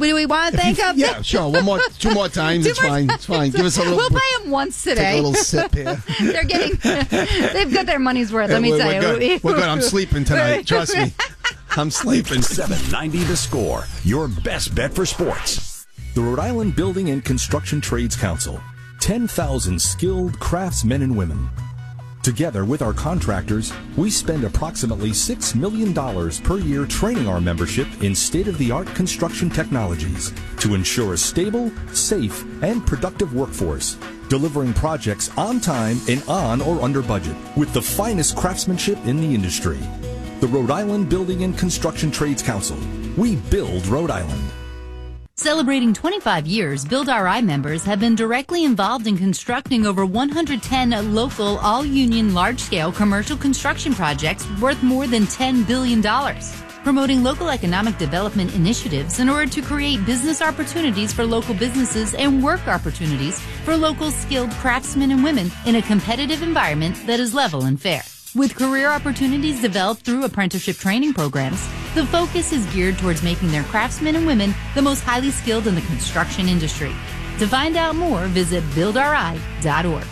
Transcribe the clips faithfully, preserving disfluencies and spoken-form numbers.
do we want to thank them? Yeah, sure. One more, two more times. Two it's more fine. times. It's fine. Give us a little. We'll pay them once today. Take a little sip here. They're getting. They've got their money's worth. Let me we're, tell we're you. Good. We're good. I'm sleeping tonight. Trust me. I'm sleeping. seven ninety The Score, your best bet for sports. The Rhode Island Building and Construction Trades Council. ten thousand skilled craftsmen and women. Together with our contractors, we spend approximately six million dollars per year training our membership in state-of-the-art construction technologies to ensure a stable, safe, and productive workforce, delivering projects on time and on or under budget with the finest craftsmanship in the industry. The Rhode Island Building and Construction Trades Council. We build Rhode Island. Celebrating twenty-five years, Build R I members have been directly involved in constructing over one hundred ten local, all-union, large-scale commercial construction projects worth more than ten billion dollars, promoting local economic development initiatives in order to create business opportunities for local businesses and work opportunities for local skilled craftsmen and women in a competitive environment that is level and fair. With career opportunities developed through apprenticeship training programs, the focus is geared towards making their craftsmen and women the most highly skilled in the construction industry. To find out more, visit build r i dot org.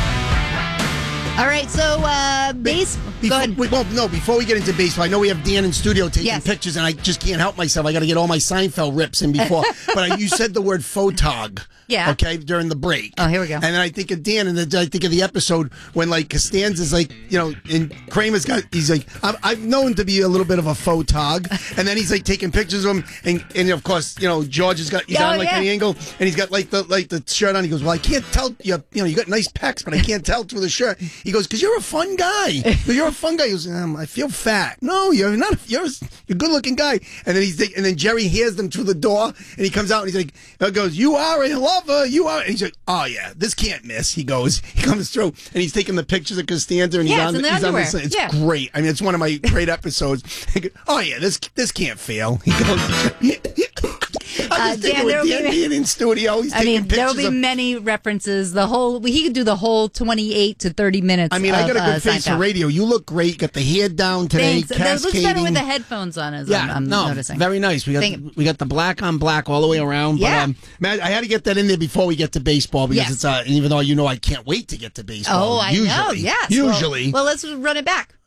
All right, so uh, base. Before, go ahead. We, well, no, before we get into baseball, I know we have Dan in studio taking Yes. pictures, and I just can't help myself. I got to get all my Seinfeld rips in before. But I, you said the word photog. Yeah. Okay, during the break. Oh, here we go. And then I think of Dan, and then I think of the episode when, like, Costanza's like, you know, and Kramer's got, he's like, I'm, I've known to be a little bit of a photog. And then he's, like, taking pictures of him. And, and of course, you know, George has got, he's Oh, on, like, yeah. an angle, and he's got, like, the like the shirt on. He goes, well, I can't tell, you, you know, you got nice pecs, but I can't tell through the shirt. He goes, because you're a fun guy. You're a fun guy. He goes, um, I feel fat. No, you're not. You're a, you're a good-looking guy. And then he's, and then Jerry hears them through the door, and he comes out, and he's like, he goes, you are a lover. You are. And he's like, oh yeah, this can't miss. He goes, he comes through, and he's taking the pictures of Costanza, and he's Yeah, on, it's in the he's on underwear. the, it's Yeah. great. I mean, it's one of my great episodes. He goes, oh yeah, this this can't fail. He goes. I'm Uh, just thinking Dan, with there'll Dan be- being in studio. He's I taking mean, there will pictures be of. many references. The whole he could do the whole twenty-eight to thirty minutes. I mean, of, I got a good uh, face for Seinfeld. radio. You look great. Got the hair down today. Thanks. That looks better Cascading. with the headphones on, as Yeah, I'm, I'm no, noticing. very nice. We got Thank- we got the black on black all the way around. Yeah. But, um, Matt, I had to get that in there before we get to baseball because Yes. it's uh, even though you know I can't wait to get to baseball. Oh, I usually, know. Yes. Usually. Well, well, let's run it back.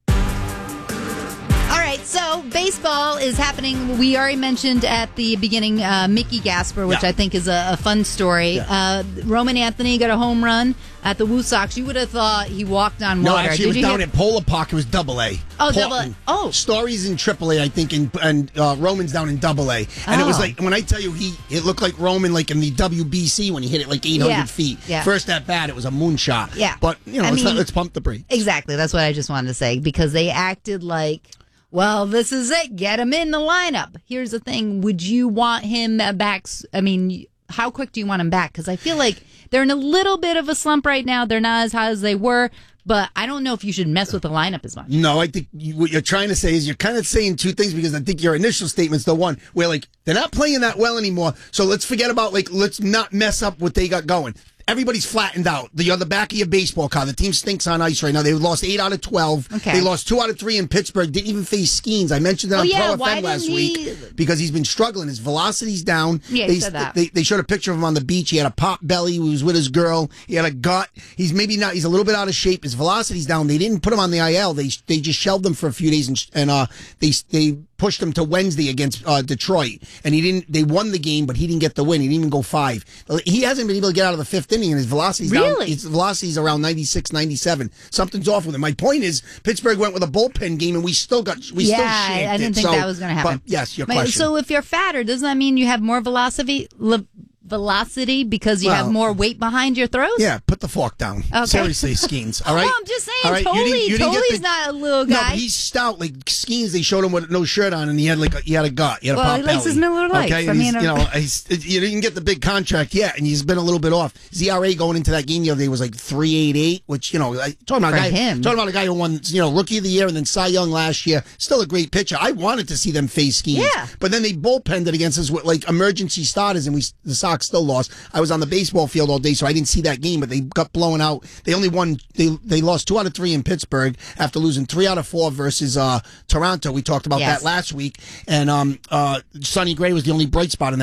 All right, so baseball is happening. We already mentioned at the beginning uh, Mickey Gasper, which Yeah. I think is a, a fun story. Yeah. Uh, Roman Anthony got a home run at the Woo Sox. You would have thought he walked on no, water. actually, it was Did you down hear- at Polar Park. It was Double A. Oh, Double A. Portland. Oh. Stories in Triple A, I think, and and uh, Roman's down in Double A. And it was Oh. like when I tell you he, it looked like Roman like in the W B C when he hit it like eight hundred Yeah. feet. Yeah. First at bat, it was a moonshot. Yeah. but you know, I let's, not, mean- let's pump the brakes. Exactly. That's what I just wanted to say because they acted like, well, this is it. Get him in the lineup. Here's the thing. Would you want him back? s- I mean, how quick do you want him back? Because I feel like they're in a little bit of a slump right now. They're not as hot as they were, but I don't know if you should mess with the lineup as much. No, I think you, what you're trying to say is you're kind of saying two things because I think your initial statement's the one where like they're not playing that well anymore. So let's forget about like let's not mess up what they got going. Everybody's flattened out. You're on the back of your baseball card. The team stinks on ice right now. They lost eight out of twelve. Okay. They lost two out of three in Pittsburgh. Didn't even face Skeens. I mentioned that Oh, on yeah, Pro why F M last didn't week he- because he's been struggling. His velocity's down. Yeah, they, you said that. They, they showed a picture of him on the beach. He had a pop belly. He was with his girl. He had a gut. He's maybe not. He's a little bit out of shape. His velocity's down. They didn't put him on the I L. They they just shelved him for a few days and and uh they they. pushed him to Wednesday against uh, Detroit, and he didn't. They won the game, but he didn't get the win. He didn't even go five. He hasn't been able to get out of the fifth inning, and his velocity's down. Really? His velocity's around ninety-six, ninety-seven. Something's off with him. My point is, Pittsburgh went with a bullpen game, and we still got we yeah, still I, shanked I didn't it. think So, that was going to happen. But yes, your But- question. So if you're fatter, doesn't that mean you have more velocity? Le- velocity because you Well, have more weight behind your throws? yeah, put the fork down. Okay. Seriously, Skeens. All right. Well, I'm just saying, All right? Tolley, You didn't- you didn't get Tolley's the- not a little No, guy. but he's stout. Like Skeens, they showed him with no shirt on, and he had like a, he had a gut. He had a Well, pop he likes belly. his Miller Lights. Okay, I and he's, mean, you uh, know, he's, you didn't get the big contract yet, and he's been a little bit off. His E R A going into that game the other day was like three eighty-eight, which you know, I, talking about For a guy, him. talking about a guy who won, you know, Rookie of the Year and then Cy Young last year. Still a great pitcher. I wanted to see them face Skeens, Yeah. but then they bullpenned it against us with like emergency starters, and we the Sox still lost. I was on the baseball field all day, so I didn't see that game, but they got blown out. They only won. They they lost two out of three in Pittsburgh after losing three out of four versus uh, Toronto. We talked about Yes. that last week, and um, uh, Sonny Gray was the only bright spot in that.